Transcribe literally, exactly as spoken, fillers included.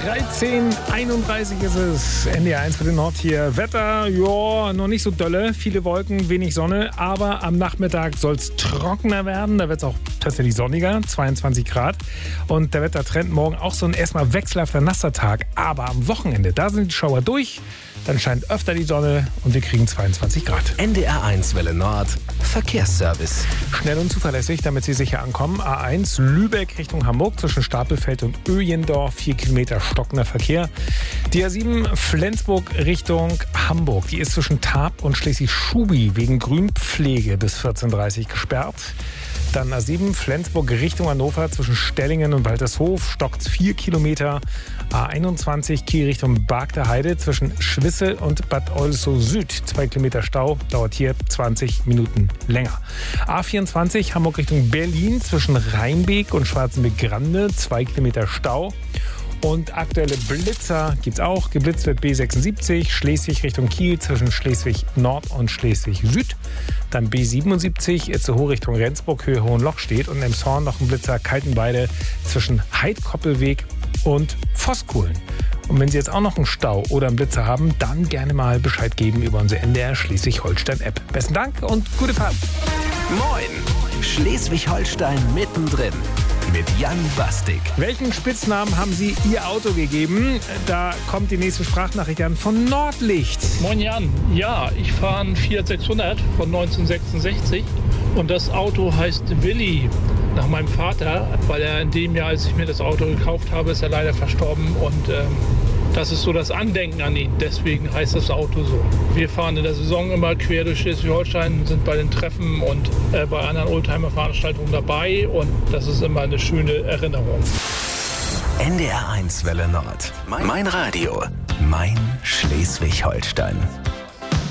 dreizehn Uhr einunddreißig ist es. N D R eins für den Nord hier. Wetter, ja, noch nicht so dolle. Viele Wolken, wenig Sonne. Aber am Nachmittag soll es trockener werden. Da wird es auch tatsächlich sonniger, zweiundzwanzig Grad. Und der Wettertrend morgen auch so ein erstmal wechselhafter nasser Tag. Aber am Wochenende, da sind die Schauer durch. Dann scheint öfter die Sonne und wir kriegen zweiundzwanzig Grad. N D R eins Welle Nord, Verkehrsservice. Schnell und zuverlässig, damit Sie sicher ankommen. A eins Lübeck Richtung Hamburg zwischen Stapelfeld und Öjendorf. Vier Kilometer stockender Verkehr. Die A sieben Flensburg Richtung Hamburg. Die ist zwischen Tarp und Schleswig-Schubi wegen Grünpflege bis vierzehn Uhr dreißig gesperrt. Dann A sieben Flensburg Richtung Hannover zwischen Stellingen und Waltershof stockt vier Kilometer. A einundzwanzig Kiel Richtung Barg der Heide zwischen Schwissel und Bad Oldesloe Süd. zwei Kilometer Stau, dauert hier zwanzig Minuten länger. A vierundzwanzig Hamburg Richtung Berlin zwischen Rheinbeek und Schwarzenbeek-Grande. zwei Kilometer Stau. Und aktuelle Blitzer gibt's auch. Geblitzt wird B sechsundsiebzig, Schleswig Richtung Kiel zwischen Schleswig Nord und Schleswig Süd. Dann B siebenundsiebzig, Itzehoe Richtung Rendsburg, Höhe Hohenloch steht. Und in Emshorn noch ein Blitzer, Kaltenbeide zwischen Heidkoppelweg und Voskuhlen. Und wenn Sie jetzt auch noch einen Stau oder einen Blitzer haben, dann gerne mal Bescheid geben über unsere N D R Schleswig-Holstein-App. Besten Dank und gute Fahrt. Moin, Schleswig-Holstein mittendrin. Mit Jan Bastik. Welchen Spitznamen haben Sie Ihr Auto gegeben? Da kommt die nächste Sprachnachricht an von Nordlicht. Moin Jan, ja, ich fahre einen Fiat sechshundert von neunzehnhundertsechsundsechzig und das Auto heißt Willi, nach meinem Vater, weil er in dem Jahr, als ich mir das Auto gekauft habe, ist er leider verstorben und ähm, das ist so das Andenken an ihn, deswegen heißt das Auto so. Wir fahren in der Saison immer quer durch Schleswig-Holstein, sind bei den Treffen und äh, bei anderen Oldtimer-Veranstaltungen dabei und das ist immer eine schöne Erinnerung. N D R eins Welle Nord. Mein, mein Radio. Mein Schleswig-Holstein.